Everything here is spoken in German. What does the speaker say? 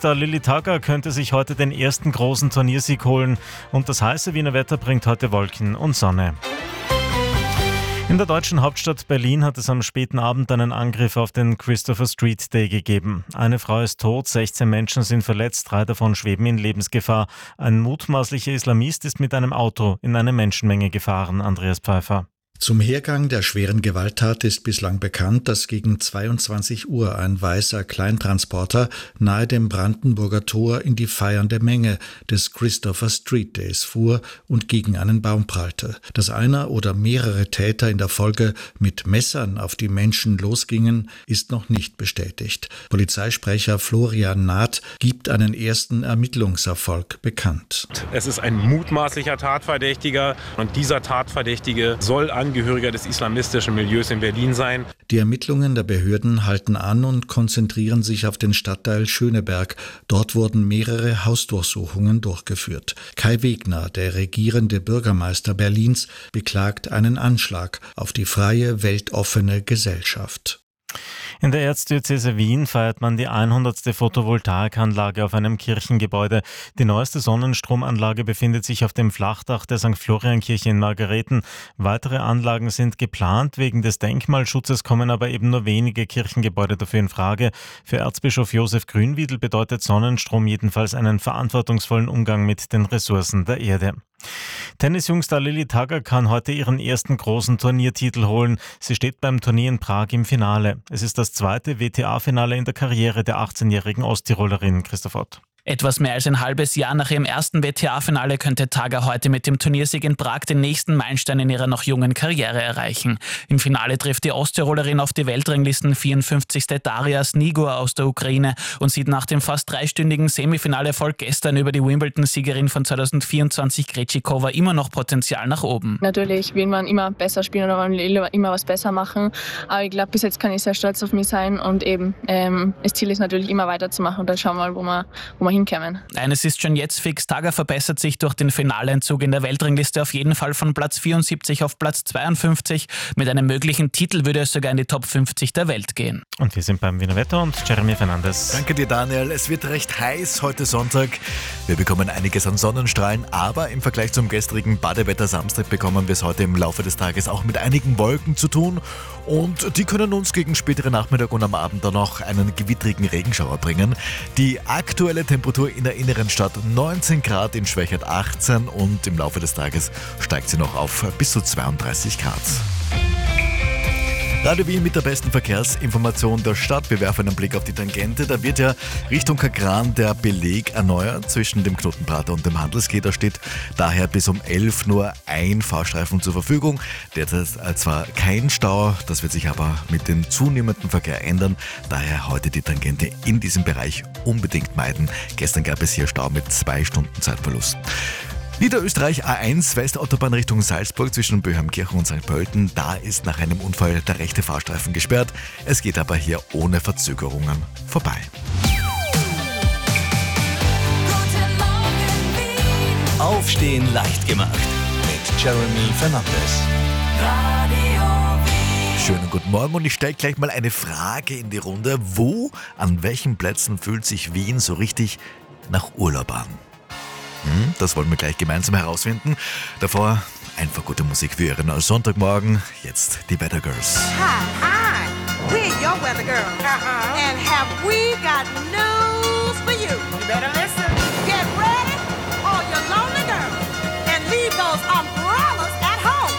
Tennisjungstar Lilly Tagger könnte sich heute den ersten großen Turniersieg holen und das heiße Wiener Wetter bringt heute Wolken und Sonne. In der deutschen Hauptstadt Berlin hat es am späten Abend einen Angriff auf den Christopher Street Day gegeben. Eine Frau ist tot, 16 Menschen sind verletzt, 3 davon schweben in Lebensgefahr. Ein mutmaßlicher Islamist ist mit einem Auto in eine Menschenmenge gefahren. Andreas Pfeiffer. Zum Hergang der schweren Gewalttat ist bislang bekannt, dass gegen 22 Uhr ein weißer Kleintransporter nahe dem Brandenburger Tor in die feiernde Menge des Christopher Street Days fuhr und gegen einen Baum prallte. Dass einer oder mehrere Täter in der Folge mit Messern auf die Menschen losgingen, ist noch nicht bestätigt. Polizeisprecher Florian Naht gibt einen ersten Ermittlungserfolg bekannt. Es ist ein mutmaßlicher Tatverdächtiger und dieser Tatverdächtige soll Angehöriger des islamistischen Milieus in Berlin sein. Die Ermittlungen der Behörden halten an und konzentrieren sich auf den Stadtteil Schöneberg. Dort wurden mehrere Hausdurchsuchungen durchgeführt. Kai Wegner, der regierende Bürgermeister Berlins, beklagt einen Anschlag auf die freie, weltoffene Gesellschaft. In der Erzdiözese Wien feiert man die 100. Photovoltaikanlage auf einem Kirchengebäude. Die neueste Sonnenstromanlage befindet sich auf dem Flachdach der St. Florian-Kirche in Margareten. Weitere Anlagen sind geplant. Wegen des Denkmalschutzes kommen aber eben nur wenige Kirchengebäude dafür in Frage. Für Erzbischof Josef Grünwiedel bedeutet Sonnenstrom jedenfalls einen verantwortungsvollen Umgang mit den Ressourcen der Erde. Tennisjungstar Lilly Tagger kann heute ihren ersten großen Turniertitel holen. Sie steht beim Turnier in Prag im Finale. Es ist das zweite WTA-Finale in der Karriere der 18-jährigen Osttirolerin. Christoph Ott. Etwas mehr als ein halbes Jahr nach ihrem ersten WTA-Finale könnte Tagger heute mit dem Turniersieg in Prag den nächsten Meilenstein in ihrer noch jungen Karriere erreichen. Im Finale trifft die Osttirolerin auf die Weltranglisten 54. Daria Snigor aus der Ukraine und sieht nach dem fast 3-stündigen Semifinalerfolg gestern über die Wimbledon-Siegerin von 2024 Krejcikova immer noch Potenzial nach oben. Natürlich will man immer besser spielen oder man will immer was besser machen, aber ich glaube, bis jetzt kann ich sehr stolz auf mich sein und eben das Ziel ist natürlich immer weiterzumachen und dann schauen wir mal, wo wir hinkommen. Eines ist schon jetzt fix, Tagger verbessert sich durch den Finaleinzug in der Weltrangliste auf jeden Fall von Platz 74 auf Platz 52. Mit einem möglichen Titel würde es sogar in die Top 50 der Welt gehen. Und wir sind beim Wiener Wetter und Jeremy Fernandes. Danke dir, Daniel. Es wird recht heiß heute Sonntag. Wir bekommen einiges an Sonnenstrahlen, aber im Vergleich zum gestrigen Badewetter Samstag bekommen wir es heute im Laufe des Tages auch mit einigen Wolken zu tun. Und die können uns gegen späteren Nachmittag und am Abend dann noch einen gewittrigen Regenschauer bringen. Die aktuelle Temperatur in der inneren Stadt 19 Grad, in Schwächert 18 und im Laufe des Tages steigt sie noch auf bis zu 32 Grad. Radio Wien mit der besten Verkehrsinformation der Stadt. Wir werfen einen Blick auf die Tangente. Da wird ja Richtung Kagran der Beleg erneuert zwischen dem Knotenprater und dem Handelsquai. Da steht daher bis um 11 nur ein Fahrstreifen zur Verfügung. Derzeit zwar kein Stau, das wird sich aber mit dem zunehmenden Verkehr ändern. Daher heute die Tangente in diesem Bereich unbedingt meiden. Gestern gab es hier Stau mit 2 Stunden Zeitverlust. Niederösterreich A1 Westautobahn Richtung Salzburg zwischen Böheimkirchen und St. Pölten. Da ist nach einem Unfall der rechte Fahrstreifen gesperrt. Es geht aber hier ohne Verzögerungen vorbei. Aufstehen leicht gemacht mit Jeremy Fernandes. Schönen guten Morgen und ich stelle gleich mal eine Frage in die Runde. An welchen Plätzen fühlt sich Wien so richtig nach Urlaub an? Das wollen wir gleich gemeinsam herausfinden. Davor einfach gute Musik für Ihren Sonntagmorgen. Jetzt die Weather Girls. Hi, we're your weather girls. And have we got news for you? You better listen. Get ready, all your lonely girls, and leave those umbrellas